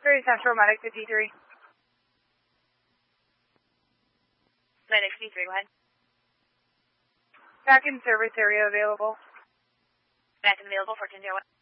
Very Central, Medic 53. Medic 53, go ahead. Back in service area available. Back in available, 1401.